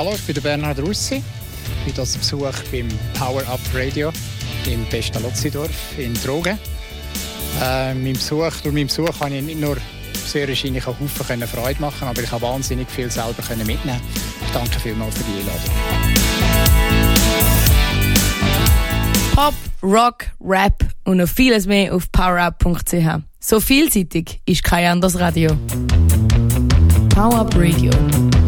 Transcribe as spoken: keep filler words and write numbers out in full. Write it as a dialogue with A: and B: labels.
A: hallo, ich bin der Bernhard Russi. Ich bin das Besuch beim Power Up Radio im Pestalozzi-Dorf in Trogen. Äh, mein Besuch, durch meinen Besuch konnte ich nicht nur sehr wahrscheinlich einen Haufen Freude machen, aber ich konnte wahnsinnig viel selber mitnehmen. Ich danke vielmals für die Einladung.
B: Pop, Rock, Rap und noch vieles mehr auf powerup punkt c h. So vielseitig ist kein anderes Radio. Power Up Radio.